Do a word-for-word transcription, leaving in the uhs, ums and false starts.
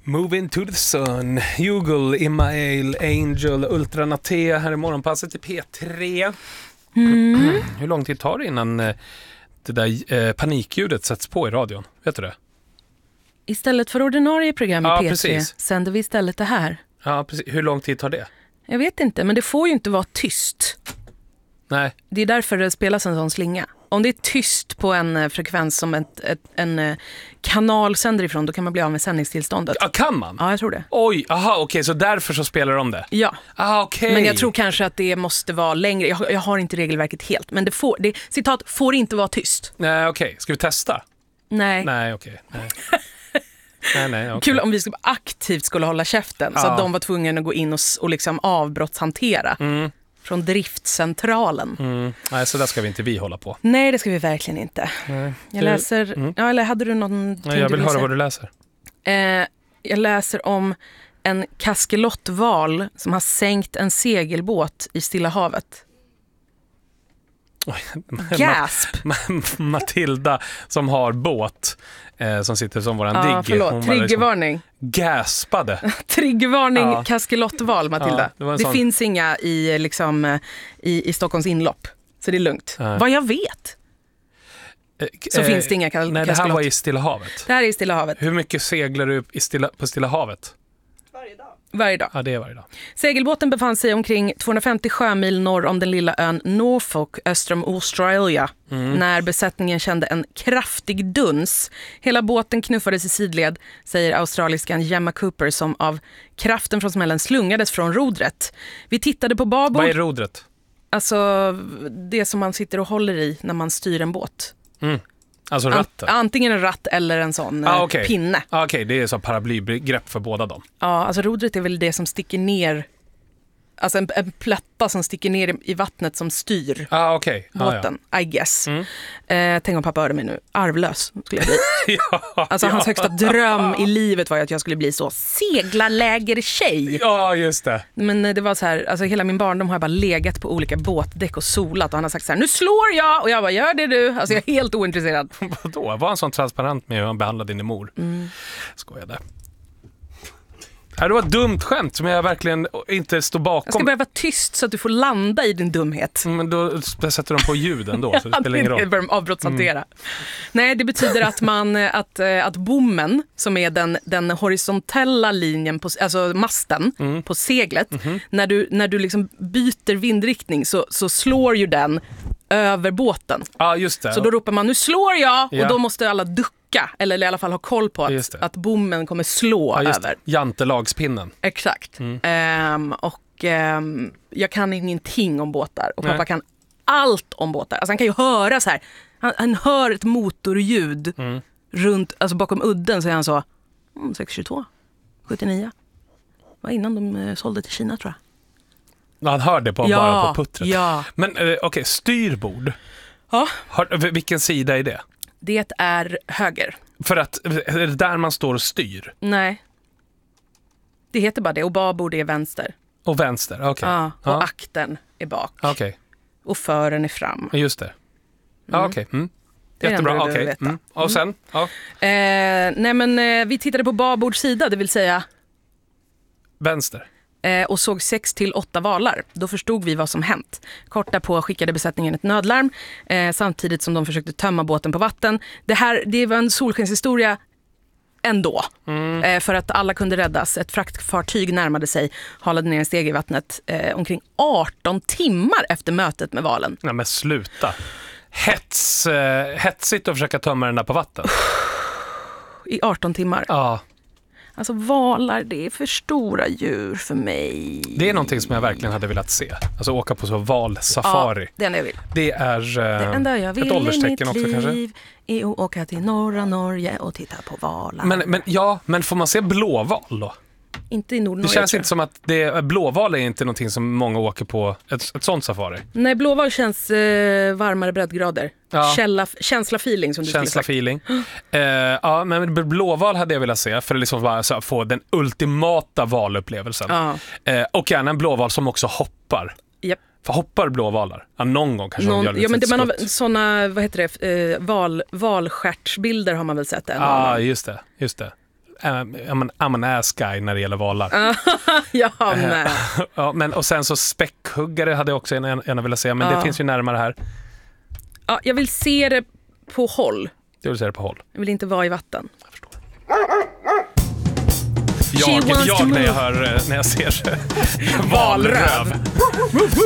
Moving to the sun, Hugo, Imael, Angel, Ultranate här i morgonpasset i P tre. Mm. Hur lång tid tar det innan eh, det där eh, panikljudet sätts på i radion? Vet du det? Istället för ordinarie program i Ja, P tre precis. sänder vi istället det här. Ja, precis. Hur lång tid tar det? Jag vet inte, men det får ju inte vara tyst. Nej. Det är därför det spelas en sån slinga. Om det är tyst på en eh, frekvens som ett, ett, en eh, kanal sänder ifrån, då kan man bli av med sändningstillståndet. Ja, kan man? Ja, jag tror det. Oj, aha, okej, okay, så därför så spelar de det? Ja. Ah, okej. Men jag tror kanske att det måste vara längre. Jag, jag har inte regelverket helt, men det får, det, citat, får inte vara tyst. Nej, okej. Okay. Ska vi testa? Nej. Nej, okej. Okay. Nej. nej, nej, okay. Kul om vi skulle aktivt skulle hålla käften, ja. så att de var tvungna att gå in och, och liksom avbrottshantera. Mm. Från driftcentralen. Mm. Nej, så där ska vi inte vi hålla på. Nej, det ska vi verkligen inte. Nej. Jag läser... Mm. Ja, eller hade du någon... Nej, jag vill höra vad du läser. Eh, jag läser om en kaskelotval som har sänkt en segelbåt i Stilla havet. Oj, Gasp! Matilda som har båt eh, som sitter som våran Ja, digg. förlåt. Triggervarning. Liksom gaspade. Triggervarning, ja. Kaskelotval, Matilda. Ja, det det sån... finns inga i, liksom, i, i Stockholms inlopp. Så det är lugnt. Ja. Vad jag vet eh, så eh, finns det inga kaskelot. Nej, det här var i Stilla havet. Det här är i Stilla havet. Hur mycket seglar du i Stilla, på Stilla havet? Varje dag. Varje dag. Ja, det är varje dag. Segelbåten befann sig omkring tvåhundrafemtio sjömil norr om den lilla ön Norfolk öster om Australia mm. när besättningen kände en kraftig duns. Hela båten knuffades i sidled, säger australiskan Gemma Cooper, som av kraften från smällen slungades från rodret. Vi tittade på babord. Vad är rodret? Alltså det som man sitter och håller i när man styr en båt. Mm. Alltså ratten? Ant- antingen en ratt eller en sån ah, okay. pinne. Ah, Okej, okay. Det är så paraplybegrepp för båda dem. Ja, alltså rodret är väl det som sticker ner. Alltså en, en platta som sticker ner i, i vattnet som styr ah, okay. ah, båten, ja. I guess. Mm. Eh, tänk om pappa hörde mig nu. Arvlös skulle jag bli. ja, alltså hans ja. högsta dröm i livet var ju att jag skulle bli så seglarlägertjej. Ja, just det. Men det var så här, alltså hela min barndom har jag bara legat på olika båtdäck och solat. Och han har sagt så här, nu slår jag! Och jag bara, gör det du. Alltså jag är helt ointresserad. Vadå? Var han sån transparent med hur han behandlade din mor? Mm. Skojade. Det var ett dumt skämt som jag verkligen inte står bakom. Jag ska börja vara tyst så att du får landa i din dumhet. Men då sätter de på ljuden då, så det spelar ingen roll. Det börjar avbrottshantera. Mm. Nej, det betyder att man att, att bommen, som är den, den horisontella linjen, på, alltså masten mm. på seglet, mm-hmm. när du, när du liksom byter vindriktning så, så slår ju den över båten. Ja, just det. Så då ropar man, nu slår jag! Ja. Och då måste alla ducka, eller i alla fall ha koll på att, att bommen kommer slå ja, över. Jantelagspinnen. Exakt. Mm. Ehm, och ehm, jag kan ingenting om båtar. Och pappa Nej. kan allt om båtar. Alltså han kan ju höra så här. Han, han hör ett motorljud mm. runt, alltså bakom udden, så är han så mm, sex tjugotvå, sjuttionio. Var innan de eh, sålde till Kina, tror jag. Han hör det på, ja, bara på puttret. Ja. Men eh, okej, okay, styrbord. Ja. Har, vilken sida är det? Det är höger. För att, är det där man står och styr? Nej. Det heter bara det. Och babord är vänster. Och vänster, okej. Okay. Ja, och ja. akten är bak. Okej. Okay. Och fören är fram. Just det. Ja, mm. okej. Okay. Mm. Jättebra, okej. Okay. Mm. Och sen? Mm. Ja. Eh, nej, men eh, vi tittade på babordsida, det vill säga... Vänster. Eh, och såg sex till åtta valar. Då förstod vi vad som hänt. Kort därpå skickade besättningen ett nödlarm eh, samtidigt som de försökte tömma båten på vatten. Det här, det var en solskenshistoria ändå. Mm. Eh, för att alla kunde räddas. Ett fraktfartyg närmade sig, halade ner en steg i vattnet eh, omkring arton timmar efter mötet med valen. Nej, men sluta. Hets, eh, hetsigt att försöka tömma den där på vatten. I arton timmar. Ja. Alltså valar, det är för stora djur för mig. Det är någonting som jag verkligen hade velat se. Alltså åka på så valsafari. Ja, det enda jag vill. Det är eh, det enda jag vill ett ålderstecken också kanske. Liv är att åka till norra Norge och titta på valar. Men, men, ja, men får man se blåval då? Inte i Nordnorge. Det känns inte som att det, blåval är inte någonting som många åker på ett, ett sånt safari. Nej, blåval känns eh, varmare breddgrader. Ja. Källa, känsla feeling som du känsla skulle feeling. eh, ja, men blåval hade jag velat se för att liksom bara så, få den ultimata valupplevelsen. Ja. Eh, och gärna en blåval som också hoppar. Yep. För hoppar blåvalar? Ja, någon gång kanske någon, de gör lite ja, men det, man skott. har såna, vad heter det, eh, val, valskärtsbilder har man väl sett. Ja, ah, just det, just det. I'm an ass guy när det gäller valar. Jag med. Ja, men, och sen så späckhuggare hade jag också en, en velat se, men ja. det finns ju närmare här. Ja, jag vill se det på håll. Jag vill se det på håll. Jag vill inte vara i vatten. Jag förstår. Jag, jag när jag hör, när jag ser valröv.